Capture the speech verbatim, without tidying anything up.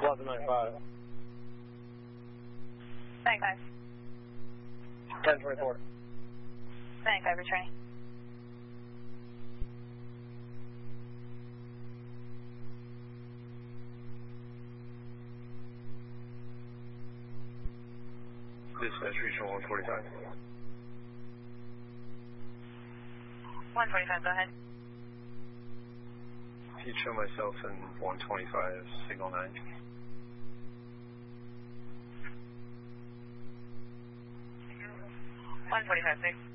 eleven ninety-five. ninety-five. ten twenty-four. ninety-five, returning. Dispatch regional one forty-five. one forty-five, go ahead. Can you show myself in one twenty-five, signal nine? one forty-five, six.